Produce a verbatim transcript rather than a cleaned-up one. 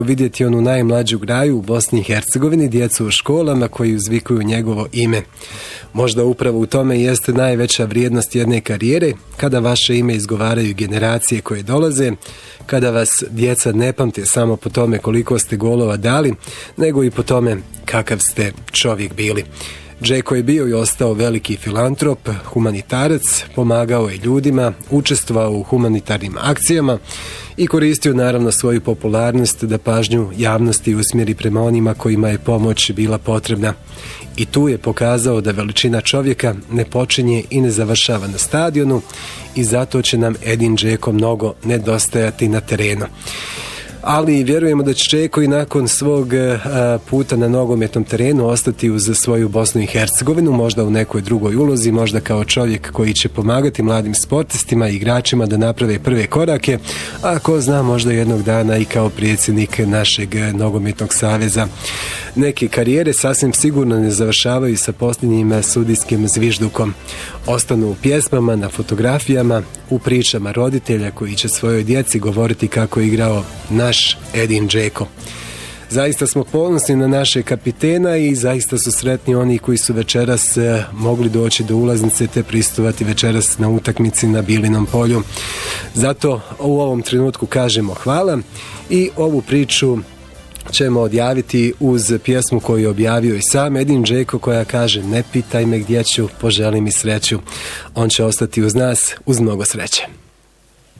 vidjeti onu najmlađu graju u Bosni i Hercegovini, djecu u školama koji uzvikuju njegovo ime. Možda upravo u tome jeste najveća vrijednost jedne karijere, kada vaše ime izgovaraju generacije koje dolaze, kada vas djeca ne pamte samo po tome koliko ste golova dali, nego i po tome kakav ste čovjek bili. Džeko je bio i ostao veliki filantrop, humanitarac, pomagao je ljudima, učestvovao u humanitarnim akcijama i koristio naravno svoju popularnost da pažnju javnosti usmjeri prema onima kojima je pomoć bila potrebna. I tu je pokazao da veličina čovjeka ne počinje i ne završava na stadionu i zato će nam Edin Džeko mnogo nedostajati na terenu. Ali vjerujemo da će Džeko i nakon svog puta na nogometnom terenu ostati uz svoju Bosnu i Hercegovinu, možda u nekoj drugoj ulozi, možda kao čovjek koji će pomagati mladim sportistima i igračima da naprave prve korake, a ko zna, možda jednog dana i kao predsjednik našeg nogometnog saveza. Neke karijere sasvim sigurno ne završavaju sa posljednjim sudijskim zviždukom. Ostanu u pjesmama, na fotografijama, u pričama roditelja koji će svojoj djeci govoriti kako je igrao naš Edin Džeko. Zaista smo ponosni na naše kapitena i zaista su sretni oni koji su večeras mogli doći do ulaznice te pristovati večeras na utakmici na Bilinom polju. Zato u ovom trenutku kažemo hvala i ovu priču ćemo odjaviti uz pjesmu koju je objavio i sam Edin Džeko, koja kaže: ne pitaj me gdje ću, poželi mi sreću. On će ostati uz nas uz mnogo sreće.